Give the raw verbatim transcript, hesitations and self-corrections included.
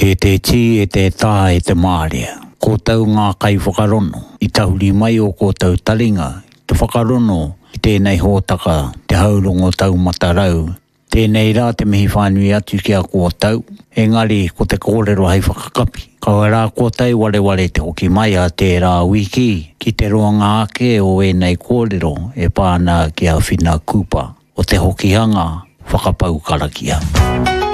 Te te ti e te tā e te mārea. Ko tau ngā kai whakarono. I tahuri mai o ko tau taringa. Te whakarono i tēnei hōtaka te haurongo tau matarau. Tēnei rā te mihi whānui atu ki a kua tau. Engari ko te kōrero hei whakakapi. Kaua rā kua tau wale wale te hoki mai a te rā wiki. Ki te roanga ake o enei kōrero e pāna ki a whina kupa. O te hokihanga whakapau karakia.